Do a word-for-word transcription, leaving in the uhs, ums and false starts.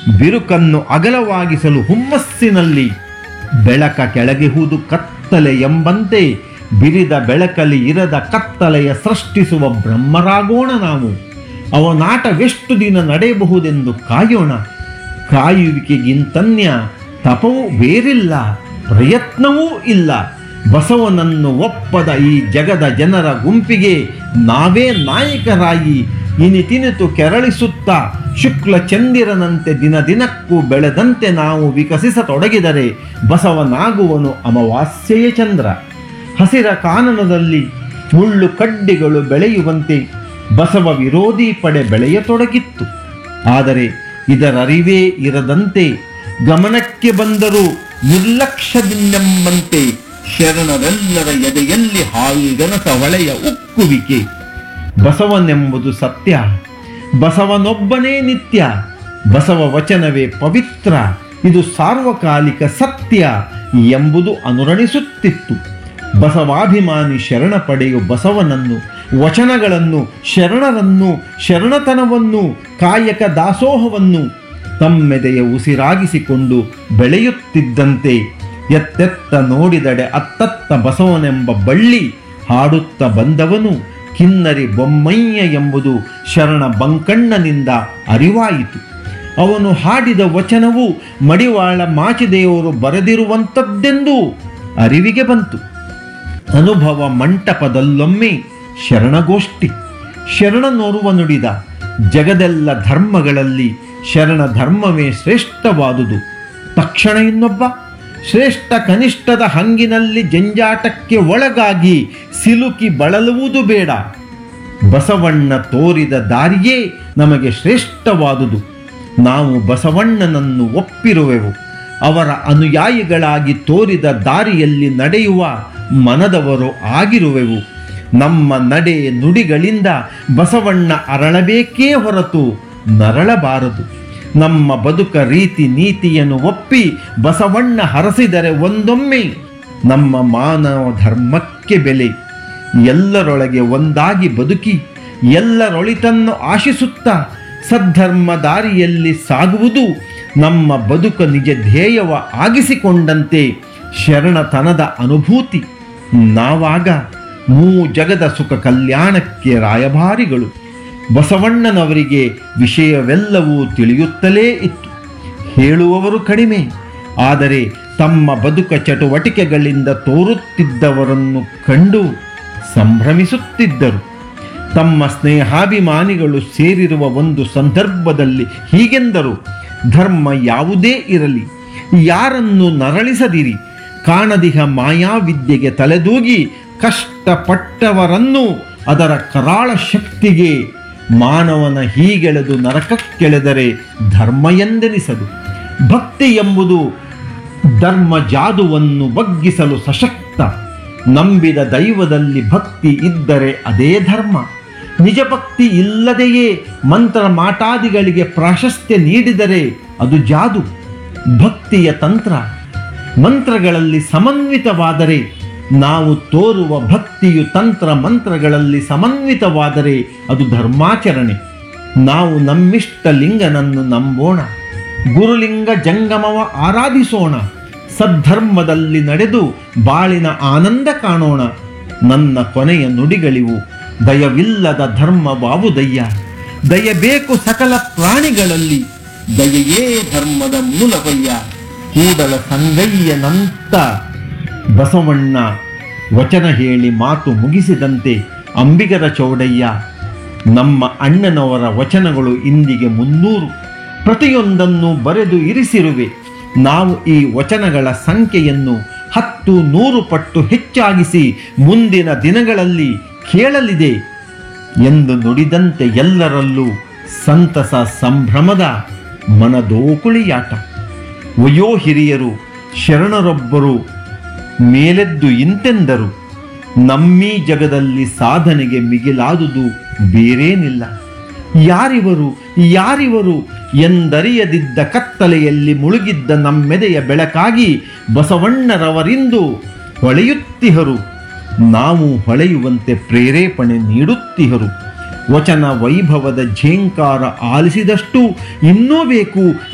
ಬಿರುಕನ್ನು ಅಗಲವಾಗಿಸಲು ಹುಮ್ಮಸ್ಸಿನಲ್ಲಿ ಬೆಳಕ ಕೆಳಗಿಹುದು ಕತ್ತಲೆ ಎಂಬಂತೆ ಬಿರಿದ ಬೆಳಕಲಿ ಇರದ ಕತ್ತಲೆಯ ಸೃಷ್ಟಿಸುವ ಬ್ರಹ್ಮರಾಗೋಣ ನಾವು. ಅವನಾಟವೆಷ್ಟು ದಿನ ನಡೆಯಬಹುದೆಂದು ಕಾಯೋಣ. ಕಾಯುವಿಕೆಗಿಂತನ್ಯ ತಪವೂ ಬೇರಿಲ್ಲ, ಪ್ರಯತ್ನವೂ ಇಲ್ಲ. ಬಸವನನ್ನು ಒಪ್ಪದ ಈ ಜಗದ ಜನರ ಗುಂಪಿಗೆ ನಾವೇ ನಾಯಕರಾಗಿ ಇನಿತಿನಿತು ಕೆರಳಿಸುತ್ತಾ ಶುಕ್ಲ ಚಂದಿರನಂತೆ ದಿನ ದಿನಕ್ಕೂ ಬೆಳೆದಂತೆ ನಾವು ವಿಕಸಿಸತೊಡಗಿದರೆ ಬಸವನಾಗುವನು ಅಮಾವಾಸ್ಯೆಯ ಚಂದ್ರ. ಹಸಿರ ಕಾನನದಲ್ಲಿ ಮುಳ್ಳು ಕಡ್ಡಿಗಳು ಬೆಳೆಯುವಂತೆ ಬಸವ ವಿರೋಧಿ ಪಡೆ ಬೆಳೆಯತೊಡಗಿತ್ತು. ಆದರೆ ಇದರರಿವೇ ಇರದಂತೆ ಗಮನಕ್ಕೆ ಬಂದರೂ ನಿರ್ಲಕ್ಷ್ಯದಿಂದೆಂಬಂತೆ ಶರಣರೆಲ್ಲರ ಎದೆಯಲ್ಲಿ ಹಾಲ್ಗನಸ ಹೊಳೆಯ ಉಕ್ಕುವಿಕೆ. ಬಸವನೆಂಬುದು ಸತ್ಯ, ಬಸವನೊಬ್ಬನೇ ನಿತ್ಯ, ಬಸವ ವಚನವೇ ಪವಿತ್ರ, ಇದು ಸಾರ್ವಕಾಲಿಕ ಸತ್ಯ ಎಂಬುದು ಅನುರಣಿಸುತ್ತಿತ್ತು. ಬಸವಾಭಿಮಾನಿ ಶರಣ ಪಡೆಯು ಬಸವನನ್ನು, ವಚನಗಳನ್ನು, ಶರಣರನ್ನು, ಶರಣತನವನ್ನು, ಕಾಯಕ ದಾಸೋಹವನ್ನು ತಮ್ಮೆದೆಯ ಉಸಿರಾಗಿಸಿಕೊಂಡು ಬೆಳೆಯುತ್ತಿದ್ದಂತೆ ಎತ್ತೆತ್ತ ನೋಡಿದಡೆ ಅತ್ತತ್ತ ಬಸವನೆಂಬ ಬಳ್ಳಿ ಹಾಡುತ್ತ ಬಂದವನು ಕಿನ್ನರಿ ಬೊಮ್ಮಯ್ಯ ಎಂಬುದು ಶರಣ ಬಂಕಣ್ಣನಿಂದ ಅರಿವಾಯಿತು. ಅವನು ಹಾಡಿದ ವಚನವು ಮಡಿವಾಳ ಮಾಚಿದೇವರು ಬರೆದಿರುವಂಥದ್ದೆಂದು ಅರಿವಿಗೆ ಬಂತು. ಅನುಭವ ಮಂಟಪದಲ್ಲೊಮ್ಮೆ ಶರಣಗೋಷ್ಠಿ. ಶರಣನೋರ್ವ ನುಡಿದ, ಜಗದೆಲ್ಲ ಧರ್ಮಗಳಲ್ಲಿ ಶರಣ ಧರ್ಮವೇ ಶ್ರೇಷ್ಠವಾದುದು. ತಕ್ಷಣ ಇನ್ನೊಬ್ಬ, ಶ್ರೇಷ್ಠ ಕನಿಷ್ಠದ ಹಂಗಿನಲ್ಲಿ ಜಂಜಾಟಕ್ಕೆ ಒಳಗಾಗಿ ಸಿಲುಕಿ ಬಳಲುವುದು ಬೇಡ. ಬಸವಣ್ಣ ತೋರಿದ ದಾರಿಯೇ ನಮಗೆ ಶ್ರೇಷ್ಠವಾದುದು. ನಾವು ಬಸವಣ್ಣನನ್ನು ಒಪ್ಪಿರುವೆವು. ಅವರ ಅನುಯಾಯಿಗಳಾಗಿ ತೋರಿದ ದಾರಿಯಲ್ಲಿ ನಡೆಯುವ ಮನದವರು ಆಗಿರುವೆವು. ನಮ್ಮ ನಡೆ ನುಡಿಗಳಿಂದ ಬಸವಣ್ಣ ಅರಳಬೇಕೇ ಹೊರತು ನರಳಬಾರದು. ನಮ್ಮ ಬದುಕ ರೀತಿ ನೀತಿಯನ್ನು ಒಪ್ಪಿ ಬಸವಣ್ಣ ಹರಸಿದರೆ ಒಂದೊಮ್ಮೆ ನಮ್ಮ ಮಾನವ ಧರ್ಮಕ್ಕೆ ಬೆಲೆ. ಎಲ್ಲರೊಳಗೆ ಒಂದಾಗಿ ಬದುಕಿ ಎಲ್ಲರೊಳಿತನ್ನು ಆಶಿಸುತ್ತಾ ಸದ್ಧರ್ಮ ದಾರಿಯಲ್ಲಿ ಸಾಗುವುದು ನಮ್ಮ ಬದುಕ ನಿಜ ಧ್ಯೇಯವ ಆಗಿಸಿಕೊಂಡಂತೆ ಶರಣತನದ ಅನುಭೂತಿ. ನಾವಾಗ ಮೂ ಜಗದ ಸುಖ ಕಲ್ಯಾಣಕ್ಕೆ ರಾಯಭಾರಿಗಳು. ಬಸವಣ್ಣನವರಿಗೆ ವಿಷಯವೆಲ್ಲವೂ ತಿಳಿಯುತ್ತಲೇ ಇತ್ತು. ಹೇಳುವವರು ಕಡಿಮೆ, ಆದರೆ ತಮ್ಮ ಬದುಕ ಚಟುವಟಿಕೆಗಳಿಂದ ತೋರುತ್ತಿದ್ದವರನ್ನು ಕಂಡು ಸಂಭ್ರಮಿಸುತ್ತಿದ್ದರು. ತಮ್ಮ ಸ್ನೇಹಾಭಿಮಾನಿಗಳು ಸೇರಿರುವ ಒಂದು ಸಂದರ್ಭದಲ್ಲಿ ಹೀಗೆಂದರು, ಧರ್ಮ ಯಾವುದೇ ಇರಲಿ, ಯಾರನ್ನು ನರಳಿಸದಿರಿ. ಕಾಣದಿಹ ಮಾಯಾವಿದ್ಯೆಗೆ ತಲೆದೂಗಿ ಕಷ್ಟಪಟ್ಟವರನ್ನು ಅದರ ಕರಾಳ ಶಕ್ತಿಗೆ ಮಾನವನ ಹೀಗೆಳೆದು ನರಕಕ್ಕೆಳೆದರೆ ಧರ್ಮ ಎಂದೆನಿಸದು. ಭಕ್ತಿ ಎಂಬುದು ಧರ್ಮ ಜಾದುವನ್ನು ಬಗ್ಗಿಸಲು ಸಶಕ್ತ. ನಂಬಿದ ದೈವದಲ್ಲಿ ಭಕ್ತಿ ಇದ್ದರೆ ಅದೇ ಧರ್ಮ. ನಿಜ ಭಕ್ತಿ ಇಲ್ಲದೆಯೇ ಮಂತ್ರ ಮಾಟಾದಿಗಳಿಗೆ ಪ್ರಾಶಸ್ತ್ಯ ನೀಡಿದರೆ ಅದು ಜಾದು. ಭಕ್ತಿಯ ತಂತ್ರ ಮಂತ್ರಗಳಲ್ಲಿ ಸಮನ್ವಿತವಾದರೆ, ನಾವು ತೋರುವ ಭಕ್ತಿಯು ತಂತ್ರ ಮಂತ್ರಗಳಲ್ಲಿ ಸಮನ್ವಿತವಾದರೆ ಅದು ಧರ್ಮಾಚರಣೆ. ನಾವು ನಮ್ಮಿಷ್ಟ ಲಿಂಗನನ್ನು ನಂಬೋಣ, ಗುರುಲಿಂಗ ಜಂಗಮವ ಆರಾಧಿಸೋಣ, ಸದ್ಧರ್ಮದಲ್ಲಿ ನಡೆದು ಬಾಳಿನ ಆನಂದ ಕಾಣೋಣ. ನನ್ನ ಕೊನೆಯ ನುಡಿಗಳಿವು, ದಯವಿಲ್ಲದ ಧರ್ಮವಾವುದಯ್ಯ, ದಯಬೇಕು ಸಕಲ ಪ್ರಾಣಿಗಳಲ್ಲಿ, ದಯೆಯೇ ಧರ್ಮದ ಮೂಲವಯ್ಯ. ಕೂಡಲ ಸಂಗಯ್ಯನಂತ ಬಸವಣ್ಣ ವಚನ ಹೇಳಿ ಮಾತು ಮುಗಿಸಿದಂತೆ ಅಂಬಿಗರ ಚೌಡಯ್ಯ, ನಮ್ಮ ಅಣ್ಣನವರ ವಚನಗಳು ಇಂದಿಗೆ ಮುನ್ನೂರು. ಪ್ರತಿಯೊಂದನ್ನು ಬರೆದು ಇರಿಸಿರುವೆ. ನಾವು ಈ ವಚನಗಳ ಸಂಖ್ಯೆಯನ್ನು ಹತ್ತು ನೂರು ಪಟ್ಟು ಹೆಚ್ಚಾಗಿಸಿ ಮುಂದಿನ ದಿನಗಳಲ್ಲಿ ಕೇಳಲಿದೆ ಎಂದು ನುಡಿದಂತೆ ಎಲ್ಲರಲ್ಲೂ ಸಂತಸ ಸಂಭ್ರಮದ ಮನದೋಕುಳಿಯಾಟ. ವಯೋ ಹಿರಿಯರು ಶರಣರೊಬ್ಬರು ಮೇಲೆದ್ದು ಇಂತೆಂದರು, ನಮ್ಮೀ ಜಗದಲ್ಲಿ ಸಾಧನೆಗೆ ಮಿಗಿಲಾದುದು ಬೇರೇನಿಲ್ಲ. ಯಾರಿವರು ಯಾರಿವರು ಎಂದರಿಯದಿದ್ದ ಕತ್ತಲೆಯಲ್ಲಿ ಮುಳುಗಿದ್ದ ನಮ್ಮೆದೆಯ ಬೆಳಕಾಗಿ ಬಸವಣ್ಣರವರಿಂದು ಹೊಳೆಯುತ್ತಿಹರು. ನಾವು ಹೊಳೆಯುವಂತೆ ಪ್ರೇರೇಪಣೆ ನೀಡುತ್ತಿಹರು. ವಚನ ವೈಭವದ ಝೇಂಕಾರ ಆಲಿಸಿದಷ್ಟು ಇನ್ನೂ ಬೇಕು